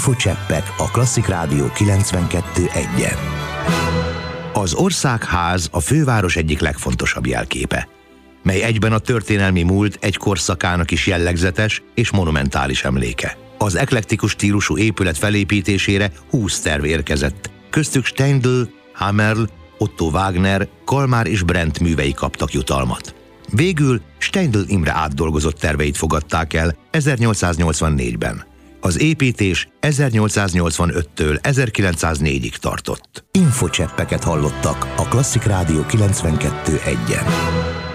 Infocseppek a Klasszik Rádió 92.1-en. Az Országház a főváros egyik legfontosabb jelképe, mely egyben a történelmi múlt egy korszakának is jellegzetes és monumentális emléke. Az eklektikus stílusú épület felépítésére 20 terv érkezett, köztük Steindl, Hammerl, Otto Wagner, Kalmár és Brent művei kaptak jutalmat. Végül Steindl Imre átdolgozott terveit fogadták el 1884-ben. Az építés 1885-től 1904-ig tartott. Infocseppeket hallottak a Klasszik Rádió 92.1-en.